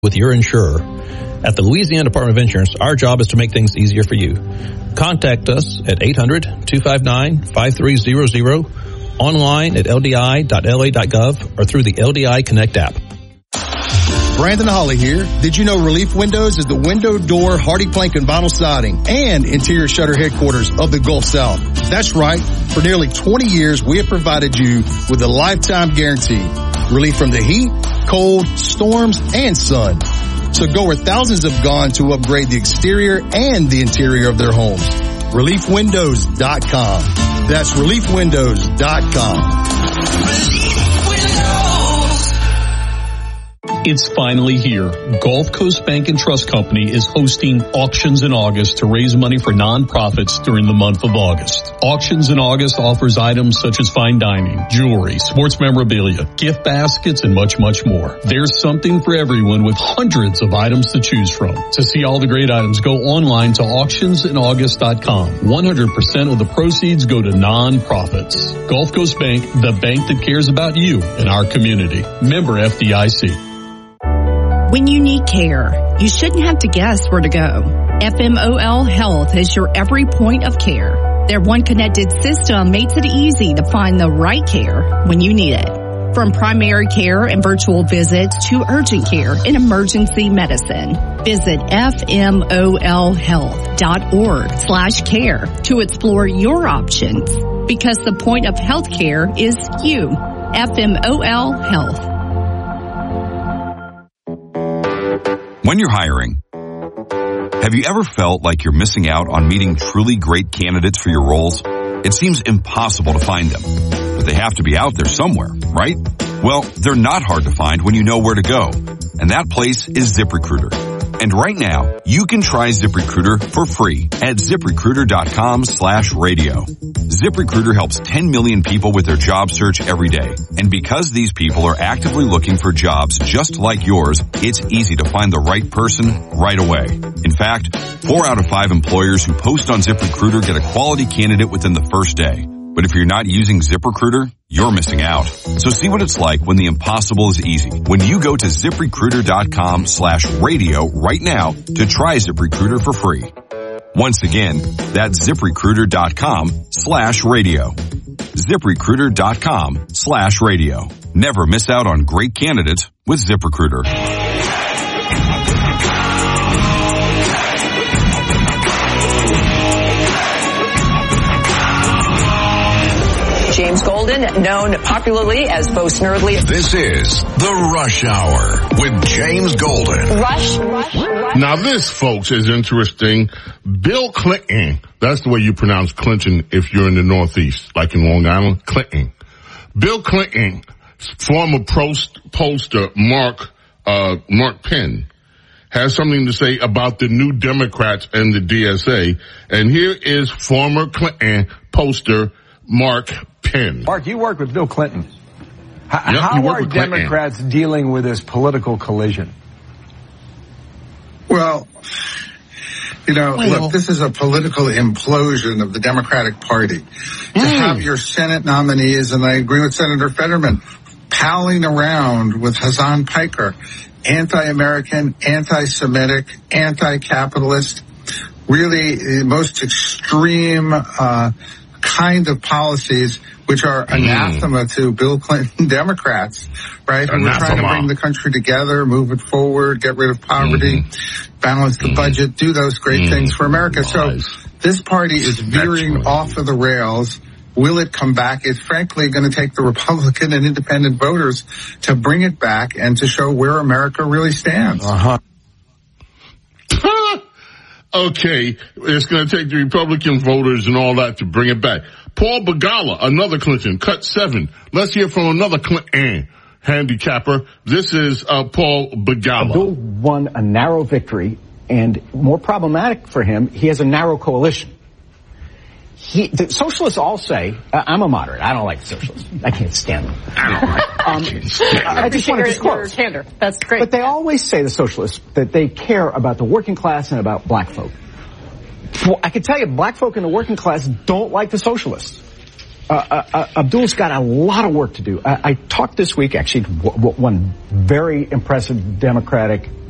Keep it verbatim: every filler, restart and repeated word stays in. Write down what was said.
with your insurer. At the Louisiana Department of Insurance, our job is to make things easier for you. Contact us at eight hundred, two five nine, five three zero zero, online at l d i dot l a dot gov, or through the L D I Connect app. Brandon Holly here. Did you know Relief Windows is the window, door, hardy plank, and vinyl siding and interior shutter headquarters of the Gulf South? That's right. For nearly twenty years, we have provided you with a lifetime guarantee. Relief from the heat, cold, storms, and sun. So go where thousands have gone to upgrade the exterior and the interior of their homes. relief windows dot com. That's relief windows dot com. It's finally here. Gulf Coast Bank and Trust Company is hosting Auctions in August to raise money for nonprofits during the month of August. Auctions in August offers items such as fine dining, jewelry, sports memorabilia, gift baskets, and much, much more. There's something for everyone with hundreds of items to choose from. To see all the great items, go online to auctions in august dot com. one hundred percent of the proceeds go to nonprofits. Gulf Coast Bank, the bank that cares about you and our community. Member F D I C. When you need care, you shouldn't have to guess where to go. F M O L Health is your every point of care. Their one connected system makes it easy to find the right care when you need it. From primary care and virtual visits to urgent care and emergency medicine. Visit f m o l health dot org slash care to explore your options. Because the point of healthcare is you. F M O L Health. When you're hiring, have you ever felt like you're missing out on meeting truly great candidates for your roles? It seems impossible to find them, but they have to be out there somewhere, right? Well, they're not hard to find when you know where to go, and that place is ZipRecruiter. And right now, you can try ZipRecruiter for free at ZipRecruiter.com slash radio. ZipRecruiter helps ten million people with their job search every day. And because these people are actively looking for jobs just like yours, it's easy to find the right person right away. In fact, four out of five employers who post on ZipRecruiter get a quality candidate within the first day. But if you're not using ZipRecruiter, you're missing out. So see what it's like when the impossible is easy. When you go to ZipRecruiter.com slash radio right now to try ZipRecruiter for free. Once again, that's ZipRecruiter.com slash radio. ZipRecruiter.com slash radio. Never miss out on great candidates with ZipRecruiter. James Golden, known popularly as Bo Snerdley. This is The Rush Hour with James Golden. Rush, Rush, Rush. Now this, folks, is interesting. Bill Clinton, that's the way you pronounce Clinton if you're in the Northeast, like in Long Island, Clinton. Bill Clinton, former post, poster Mark, uh, Mark Penn, has something to say about the new Democrats and the D S A. And here is former Clinton poster Mark Penn. Mark, you worked with Bill Clinton. H- yep, how are Democrats Clinton. dealing with this political collision? Well, you know, well, look, this is a political implosion of the Democratic Party. Mm. To have your Senate nominees, and I agree with Senator Fetterman, palling around with Hasan Piker, anti-American, anti-Semitic, anti-capitalist, really the most extreme uh kind of policies which are anathema mm. to Bill Clinton Democrats, right? Who are trying to bring the country together, move it forward, get rid of poverty, mm-hmm. balance the mm-hmm. budget, do those great mm-hmm. things for America. So this party is veering Excellent. off of the rails. Will it come back? It's frankly going to take the Republican and independent voters to bring it back and to show where America really stands. Uh-huh. Okay, it's going to take the Republican voters and all that to bring it back. Paul Begala, another Clinton, cut seven. Let's hear from another Clinton handicapper. This is uh, Paul Begala. Abdul won a narrow victory, and more problematic for him, he has a narrow coalition. He, the socialists all say, uh, I'm a moderate. I don't like the socialists. I can't stand them. I don't like um, I, can't stand I, I just want to disclose. Candor. That's great. But they always say, the socialists, that they care about the working class and about black folk. Well, I can tell you, black folk in the working class don't like the socialists. Uh, uh, uh, Abdul's got a lot of work to do. I, I talked this week, actually, to w- w- one very impressive Democratic